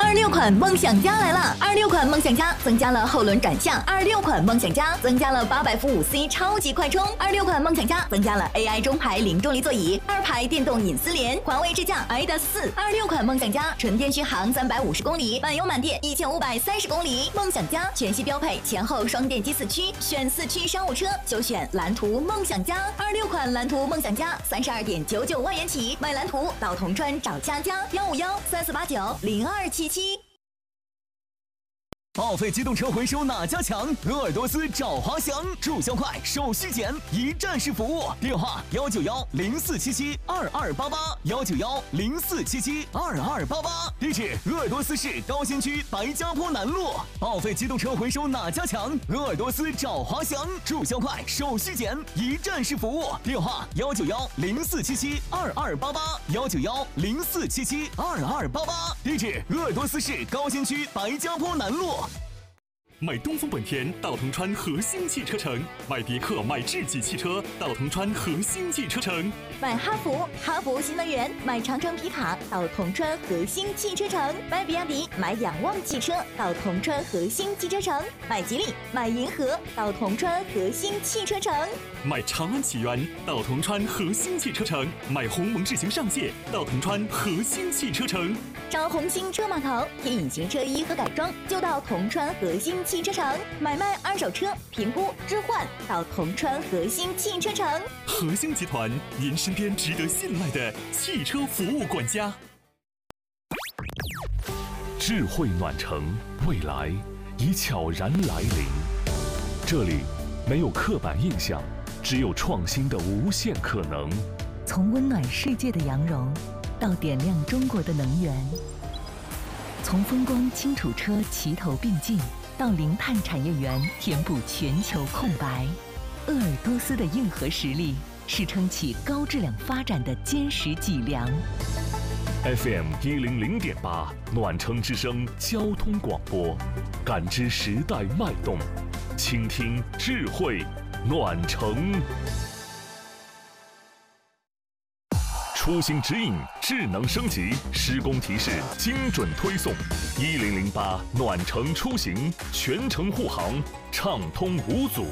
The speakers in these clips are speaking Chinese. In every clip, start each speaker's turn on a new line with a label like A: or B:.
A: 26款梦想家来了！26款梦想家增加了后轮转向，26款梦想家增加了800伏5C 超级快充，26款梦想家增加了 AI 中排零重力座椅，2排电动隐私联，环卫智驾 ADAS 4。26款梦想家纯电续航350公里，满油满电1530公里。梦想家全系标配前后双电机4驱，选4驱商务车就选蓝图梦想家。26款蓝图梦想家32.99万元起，买蓝图到铜川找佳佳15134490277。
B: 报废机动车回收哪家强？鄂尔多斯找华翔，注销快，手续简，一站式服务。电话19104772288，19104772288。地址鄂尔多斯市高新区白家坡南路。报废机动车回收哪家强？鄂尔多斯找华翔，注销快，手续简，一站式服务。电话19104772288，19104772288。地址鄂尔多斯市高新区白家坡南路。
C: 买东风本田到铜川和兴汽车城，买别克买智己汽车到铜川和兴汽车城，
A: 买哈弗新能源，买长城皮卡到铜川和兴汽车城，买比亚迪买仰望汽车到铜川和兴汽车城，买吉利买银河到铜川和兴汽车城，
C: 买长安启源到铜川和兴汽车城，买鸿蒙智行上界到铜川和兴汽车城。
A: 找红星车码头添隐形车衣和改装就到铜川和兴汽车城，买卖二手车评估置换到铜川和兴汽车城。
C: 和兴集团，您身边值得信赖的汽车服务管家。
D: 智慧暖城，未来已悄然来临。这里没有刻板印象，只有创新的无限可能。
E: 从温暖世界的羊绒到点亮中国的能源，从风光轻楚车齐头并进到零碳产业园填补全球空白，鄂尔多斯的硬核实力是撑起高质量发展的坚实脊梁。
D: FM 100.8暖城之声交通广播，感知时代脉动，倾听智慧暖城。出行指引智能升级，施工提示精准推送。1008暖城出行，全程护航，畅通无阻。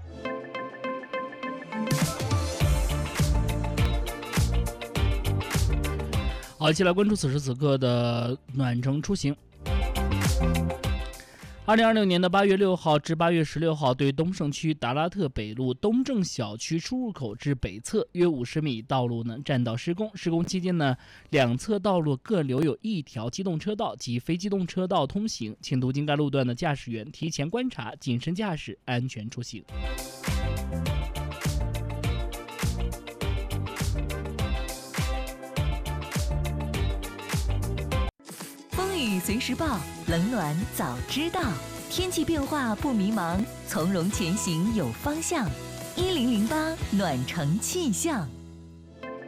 F: 好，一起来关注此时此刻的暖城出行。2026年的8月6号至8月16号，对东胜区达拉特北路东正小区出入口至北侧约50米道路呢占道施工。施工期间呢，两侧道路各留有1条机动车道及非机动车道通行，请途经该路段的驾驶员提前观察，谨慎驾驶，安全出行。
E: 雨随时报，冷暖早知道，天气变化不迷茫，从容前行有方向。1008暖城气象。